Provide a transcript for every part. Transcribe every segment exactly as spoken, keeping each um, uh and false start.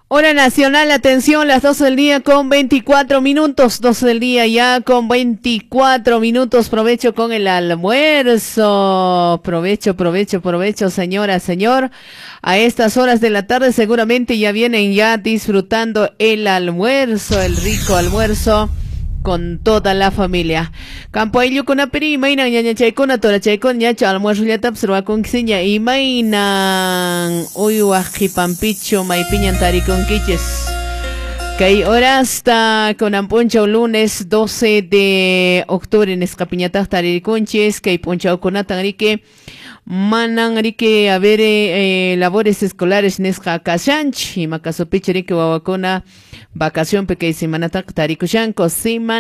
Hora nacional, atención, las doce del día con veinticuatro minutos, doce del día ya con veinticuatro minutos, provecho con el almuerzo, provecho, provecho, provecho, señora, señor, a estas horas de la tarde seguramente ya vienen ya disfrutando el almuerzo, el rico almuerzo, con toda la familia. Campo ayllu kuna peri imainan ñaña chaykuna tora chaykuna ñacha almuerzullata observakunkiña imainan uywaq qhipampichu maypiñan tarikunkichis. Kay horasta kunan punchaw lunes doce de octubre nisqapiñataq taririkunchis kay punchawkunatan riki manan riki a ver eh, labores escolares nisqa kashanch ima kasupichi riki wawakuna vacación pequeña semana tarikushanko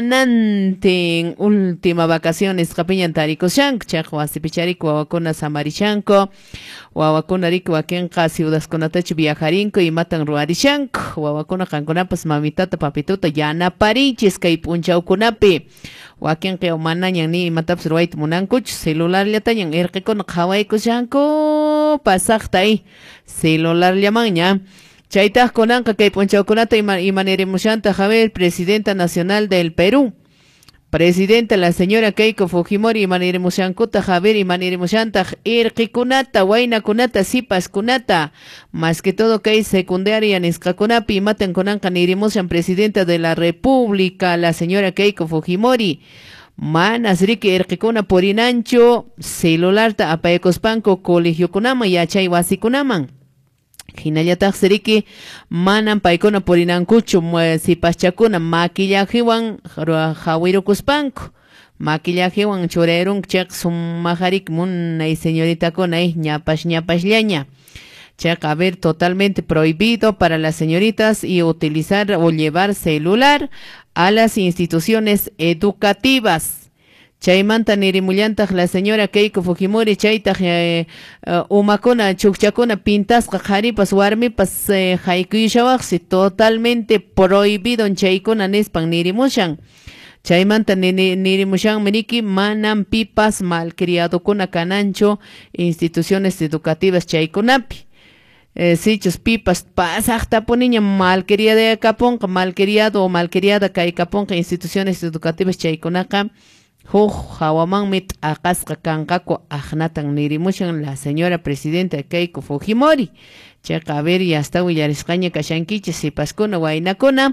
semanante última vacaciones kapiñan tarikushanko chaq wasipicharik wawakuna samarishanko wawakuna rik wakinqa ciudadkunatachi viajarinko y matan ruarishanko wawakuna qankunapas mamitata papituta yanaparichis kay punchawkunapi wakinqa manañan ni imatapas ruwayta munankuchu celularllata ñan irqikuna qhawaykushanko pasaqta ay celularllamanña. Chaytaj konanqa kay punchawkunata imanirimushanta Javier, presidenta nacional del Perú. Presidenta la señora Keiko Fujimori imanirimushankuta Javier imanirimushanta irqikunata waynakunata sipaskunata más que todo kay secundaria nisqakunapi matan konanqa nirimushan presidenta de la República la señora Keiko Fujimori. Manas riki irqikuna purinancho celularta apaykuspanku colegiokunaman yachay wasikunaman. Hinallataq siriki manan paykuna purinankuchu sipaschakuna maquillajewan hawirukuspanku maquillajewan churerun chaq sumajarik munay señoritakuna ñapash ñapashllaña chaq a ver totalmente prohibido para las señoritas y utilizar o llevar celular a las instituciones educativas. Chaymanta nirimullantaq la señora Keiko Fujimori chaytaq eh, uh, umakuna chukchakuna pintasqa qharipas warmipas eh, haykuyshawaqsi totalmente prohibido chaykuna nispan nirimushan. Chaymanta nirimushan miriki manan pipas malcriadokuna kanancho instituciones educativas chaykunapi. Eh, sichus pipas pasaqta puniña malcriada kapunqa malcriado o malcriada kay kapunqa instituciones educativas chaykunaqa Huj hawamanmit aqasqa kanqaku aqnatan nirimushan la señora presidenta Keiko Fujimori. Chaqa a ver ya está willarisqaña kashankichis sipaskuna waynakuna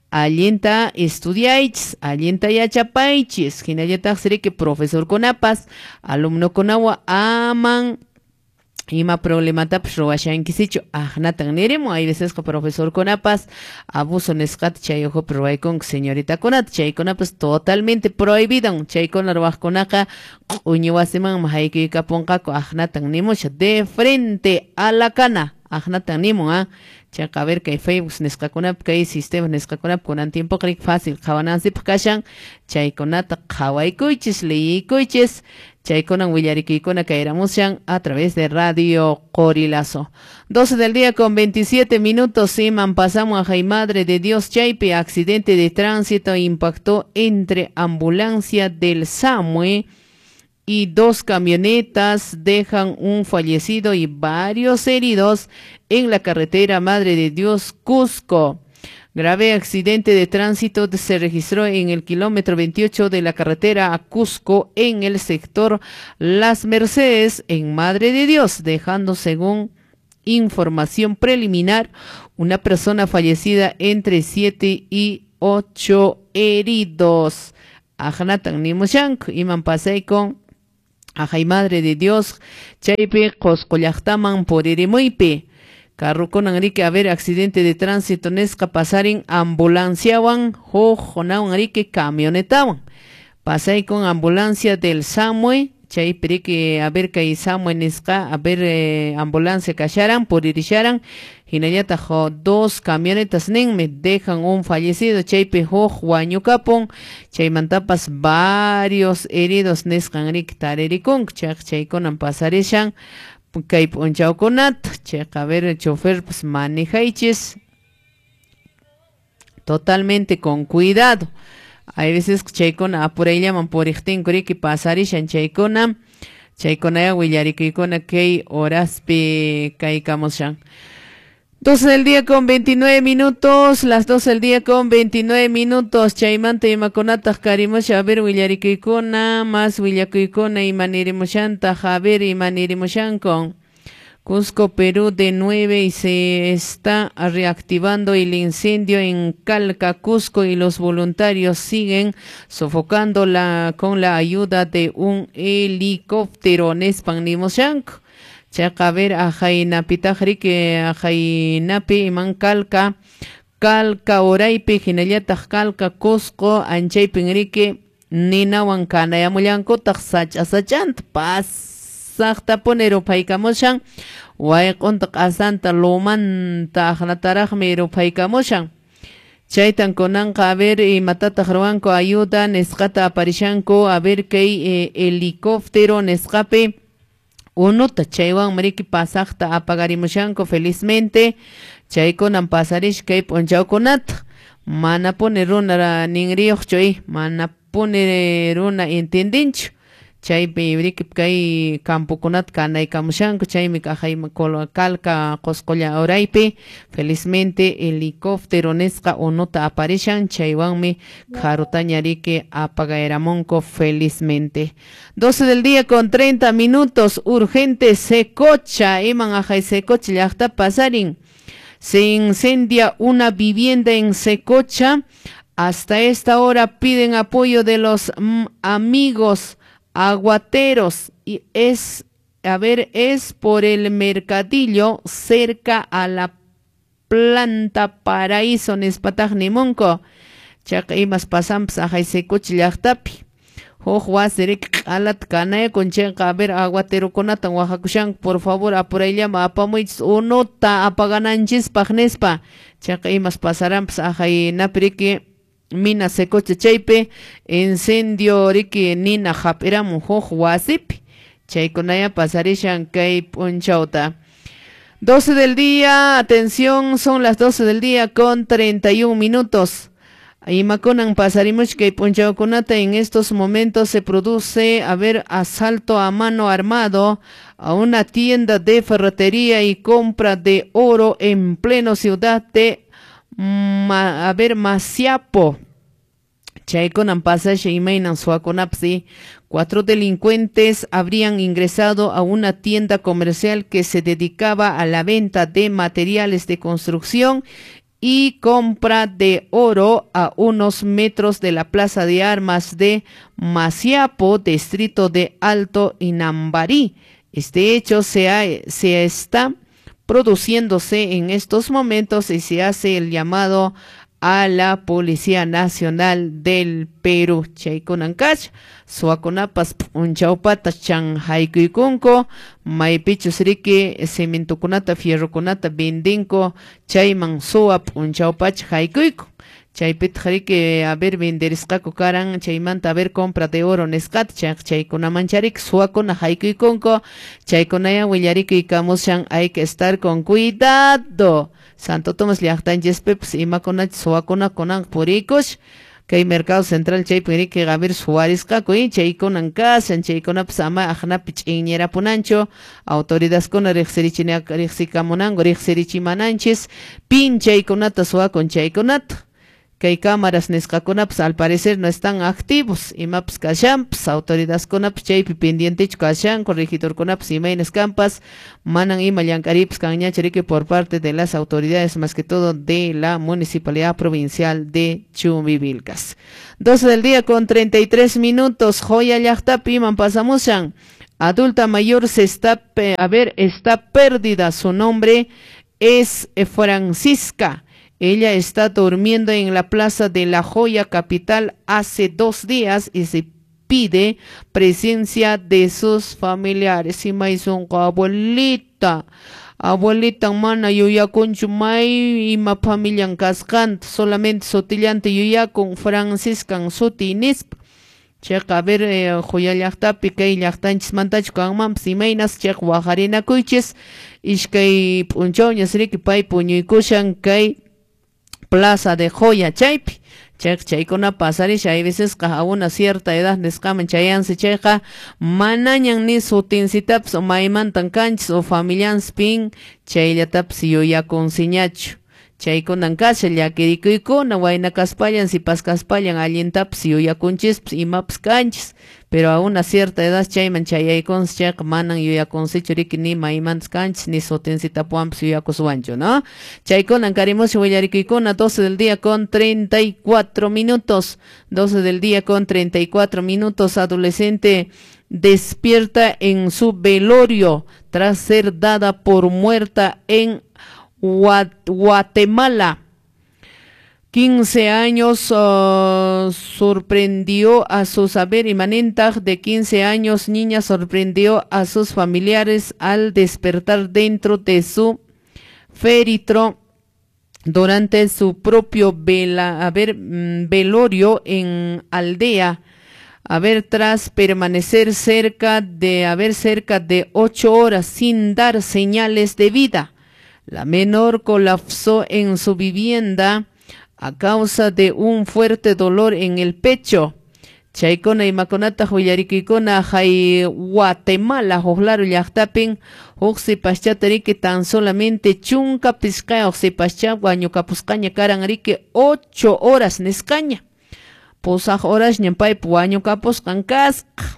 allinta estudiaychis, allinta yachapaychis, hinallataq siriki profesorkunapas alumnokunawan aman ima problematapas ruwashankisichu aqnatan nirimu hay veces que profesor kunapas abuso nisqata chayujupi ruwaykunku señorita kunata chaykunapas totalmente prohibido chaykuna ruwaqkunaqa uñiwasiman haykuykapunqaku aqnatan nimusha de frente a la cana aqnatan nimun ah chaqa a ver kay Facebook nisqakunapi kay sistema nisqakunapi kunan tiempo qrik fácil qhawanansipaq kashan chaykunata qhawaykuychis leyiykuychis chaykunan willarikuykuna kayramushan a través de Radio Corilazo. doce del día con veintisiete minutos iman pasamos a Jai Madre de Dios chaypi accidente de tránsito impactó entre ambulancia del SAMUE y dos camionetas dejan un fallecido y varios heridos en la carretera Madre de Dios Cusco. Grave accidente de tránsito se registró en el kilómetro veintiocho de la carretera a Cusco en el sector Las Mercedes en Madre de Dios, dejando según información preliminar una persona fallecida entre siete y ocho heridos. Ajnatan nimushank iman pasay con Ajay Madre de Dios chaypi qosqollaqtaman puririmoypi carrukunan riki a ver accidente de tránsito nesqa pasarin ambulanciawan huqonawan riki camionetawan pasay con ambulancia del SAMUE chaypi riki a ver kay SAMUE nesqa a ver eh, ambulancia kasharan puririsharan hinallataq dos camionetas ninmi dejan un fallecido chaypi huq wañukapun chaymantapas varios heridos nesqan riki taririkunk chaq chaykunan pasarishan kay punchawkunata chaqa a ver chofer pues manejaychis totalmente con cuidado. Hay veces chaykuna apurayllaman puriqtinku riki pasarishan chaykuna chaykuna willarikuykuna kay horaspi kaykamushan. doce del día con veintinueve minutos, las doce del día con veintinueve minutos, chaymante y maconata karimosha, a ver, willarikuikuna, más willakuikuna y manirimushanta, Javier y manirimushankon. Cusco, Perú de nueve y se está reactivando el incendio en Calca, Cusco y los voluntarios siguen sofocando la, con la ayuda de un helicóptero Nespanimoshanko. Chakaver ajainapi tajrike ajainapi iman Calca, Calca oraipi hinallataq Calca Cusco anchaypin rike ninawan kanayamullanku taq sachasachanta pas Sakta ponero paikamoshan, wayqunta q'asanta lumanta aqlataraqmi rupaykamoshan. Chaytan kunanqa a ver imatataq ruwanku ayuda nisqata aparishanku a ver kay eh, helicóptero nisqapi unuta chaywan mariki pasaqta apagarimushanku felizmente chaykunan pasarish kay p'unchawkunata mana pone runa ninriyuq chay mana pone runa entendinchu. Chaypi brikip kay campukunat kanaykamushanku chaymi kajayma Calca Cuscolla oraypi felizmente helicóptero nisqa unuta aparishan chaywanmi karutañariki apagaeramunku felizmente. doce del día con treinta minutos, urgente Secocha, iman ajay Secocha llaqta pasarin. Se incendia una vivienda en Secocha. Hasta esta hora piden apoyo de los mm, amigos aguateros y es, a ver, es por el mercadillo cerca a la planta Paraíso Nespataj Nimonco. Chaka imas pasams a Secocha llaqtapi. Jojwa serek alat kanaya con checa a ver aguatero conatan Oaxacuchan, por favor apurayllama apamuich unota apagananchis pagnespa. Chaka imas pasarams a napiriki Mina Secocha chaype incendio riki nina japeramu hoj wasipi chaykunaya pasarishan kay punchauta. doce del día, atención, son las doce del día con treinta y un minutos. Imakunan pasarimos kay punchaukunata. En estos momentos se produce, a ver, asalto a mano armado a una tienda de ferretería y compra de oro en pleno ciudad de Ma, a ver, Masiapo. Chayconan pasashe imainan suaconapsi. Cuatro delincuentes habrían ingresado a una tienda comercial que se dedicaba a la venta de materiales de construcción y compra de oro a unos metros de la plaza de armas de Masiapo, distrito de Alto Inambarí. Este hecho se, ha, se está produciéndose en estos momentos y se hace el llamado a la Policía Nacional del Perú. Chaykunankash, suakunapas unchaupata chanjaykuikunko, maipichus riki cementokunata, fierrokunata vendinko, chayman suap unchaupach haykuyku. Chaypit jariki a ver venderisqaku karan chaymanta a ver compra de oro nesqat chaykunamancharik suakuna haykuykunku chaykunaya willarikuikamushan. Hay que estar con cuidado. Santo Tomás llaqtanchespepis imakunach suakuna kunan purikush kay mercado central chaypi riki a ver suwarisqaku chaykunan kasan chaykunapis ama aqnapi ch'inñerapunanchu autoridadeskuna riqsirikamunanku riqsirichimananchis pin chaykunata suwakun chaykunata. Kay cámaras nisqakunapis al parecer no están activos. Imapas kashanpas, autoridades kunapis chaypi pendientech kashanku, regidorkunapis imaynas campas, manan ima llankaripis kanñachariki por parte de las autoridades, más que todo de la Municipalidad Provincial de Chumbivilcas. doce del día con treinta y tres minutos, Joya llaqtapi iman pasamushan. Adulta mayor se está, a ver, está perdida. Su nombre es Francisca. Ella está durmiendo en la plaza de La Joya capital hace dos días y se pide presencia de sus familiares. Y maizunko abuelita, abuelita mana yuyakun chumay ima familian kascant, solamente sotillante yuyakun Franciscan suti nisp. Chek a ver joya llaqtapi kay llaqtanchis mantach kanmanpas imaynas chek wajarina kuychis ishkay p'unchawñas riki pay puñuykushan kay Plaza de Joya chaypi Chek chaykuna pasarish hay veces a una cierta edad nescaman chayansi cheja manañan ni sutinsitaps o maimantan canchis o familians pin chaylataps yuyakunsiñachu. Chaykunan kasha llakirikuykuna wayna kaspayan sipas kaspayan allintaps yuyakunchispas imapas kanchis pero a una cierta edad chayman chayaykons chayqa manan yuyakunsichu riki ni maymantas kanchis ni sutinsitapuampas yuyakuswanchu, ¿no? Chaykunan karimush willarikuykuna doce del día con treinta y cuatro minutos, doce del día con treinta y cuatro minutos, adolescente despierta en su velorio tras ser dada por muerta en Guatemala. quince años uh, sorprendió a sus saber imanenta de quince años niña sorprendió a sus familiares al despertar dentro de su féretro durante su propio vela, a ver, velorio en aldea. A ver, tras permanecer cerca de, a ver, cerca de ocho horas sin dar señales de vida. La menor colapsó en su vivienda a causa de un fuerte dolor en el pecho. Chaykona y maconata huyarikikona hay Guatemala hojlaru llaqtapin huqsi paschatarique tan solamente chunka pisca huqsi pascha guañucapuscaña karan rique ocho horas nescaña. Posaj horas ñampay guañucapuscan casca.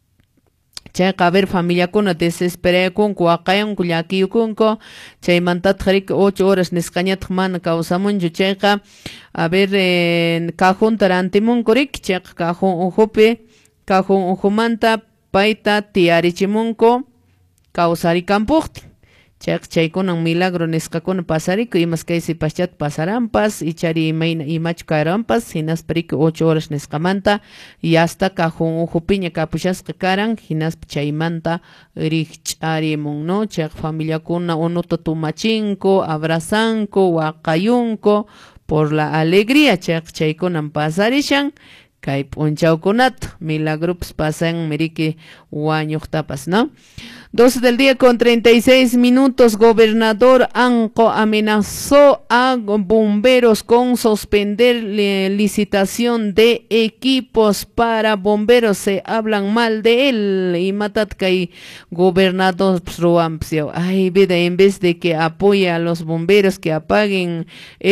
Chayqa a ver familia kuna desespera kunku waqayan kullaki kunku chay mantat harik ocho horas nisqañat mana kawsamunchu chayqa a ver eh, cajun tarantimunkurik chayqa cajun ujupi cajun ujumanta paita tiarichimunku kawsarikampuqtin chayqa chaykunan milagro nisqakuna pasariku imas kaysi paschat pasarampas ichari imayna imachu karampas hinaspariki ocho horas nisqamanta y hasta cajun ujupiña kapushasqa karan hinaspa chaymanta rikch'arimun, no? Chayqa familiakuna unuta tumachinko abrazanko waqayunko por la alegría chayqa chaykunan pasarishan kay p'unchawkunata milagropis pasan miriki wañuqtapas, ¿no? doce del día con treinta y seis minutos, gobernador Anco amenazó a bomberos con suspender licitación de equipos para bomberos. Se hablan mal de él y matat kay gobernador Ruampsio. Ay, vida, en vez de que apoye a los bomberos que apaguen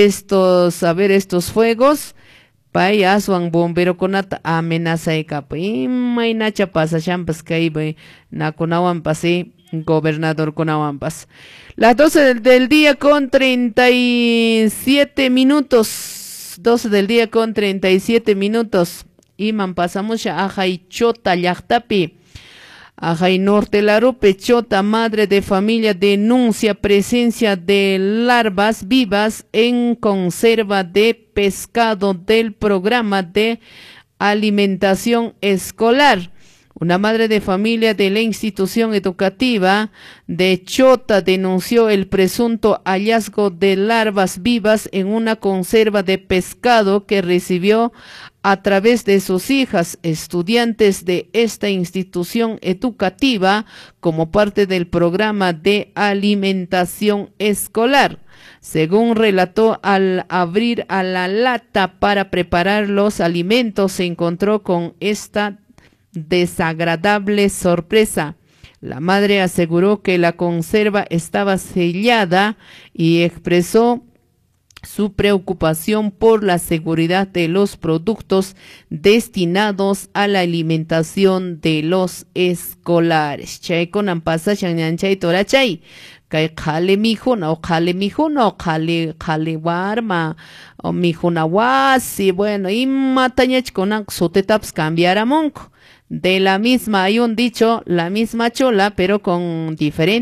estos, a ver, estos fuegos, pay aswan bombero konata amenaza y capa y mainacha pasa champas kay nakunawan pasi gobernador kunawanpas. Las doce del día con treinta y siete minutos, doce del día con treinta y siete minutos. Iman pasamos a ajay chota llaqtapi. Ajay Norte Larupe, chota madre de familia denuncia presencia de larvas vivas en conserva de pescado del programa de alimentación escolar. Una madre de familia de la institución educativa de Chota denunció el presunto hallazgo de larvas vivas en una conserva de pescado que recibió a través de sus hijas, estudiantes de esta institución educativa, como parte del programa de alimentación escolar. Según relató, al abrir a la lata para preparar los alimentos, se encontró con esta desagradable sorpresa. La madre aseguró que la conserva estaba sellada y expresó su preocupación por la seguridad de los productos destinados a la alimentación de los escolares. Chay konan pasachan ñanchay torachay. Kay khale mijuna o khale mijuna o khale khale warma o mijuna wasi. Bueno, y matañach konan sotetaps cambiara monco. De la misma hay un dicho, la misma chola, pero con diferente